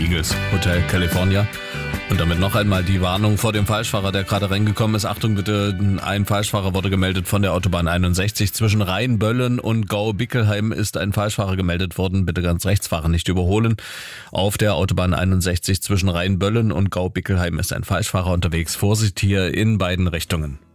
Eagles, Hotel California. Und damit noch einmal die Warnung vor dem Falschfahrer, der gerade reingekommen ist. Achtung bitte, ein Falschfahrer wurde gemeldet von der Autobahn 61. Zwischen Rheinböllen und Gau-Bickelheim ist ein Falschfahrer gemeldet worden. Bitte ganz rechts fahren, nicht überholen. Auf der Autobahn 61 zwischen Rheinböllen und Gau-Bickelheim ist ein Falschfahrer unterwegs. Vorsicht hier in beiden Richtungen.